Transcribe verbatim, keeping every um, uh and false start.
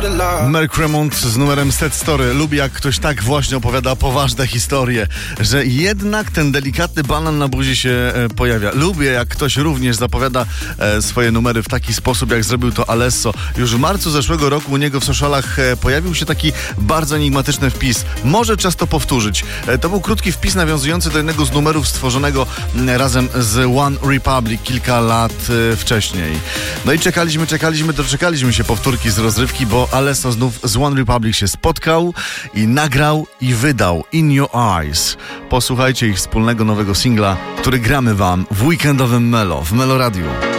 Mark Remont z numerem Sad Story. Lubię, jak ktoś tak właśnie opowiada poważne historie, że jednak ten delikatny banan na buzi się e, pojawia. Lubię, jak ktoś również zapowiada e, swoje numery w taki sposób, jak zrobił to Alesso. Już w marcu zeszłego roku u niego w socialach e, pojawił się taki bardzo enigmatyczny wpis. Może czas to powtórzyć. E, to był krótki wpis nawiązujący do jednego z numerów stworzonego m, razem z One Republic kilka lat e, wcześniej. No i czekaliśmy, czekaliśmy, doczekaliśmy się powtórki z rozrywki, bo Alesso znów z One Republic się spotkał i nagrał i wydał In Your Eyes. Posłuchajcie ich wspólnego nowego singla, który gramy wam w weekendowym Melo, w Melo Radio.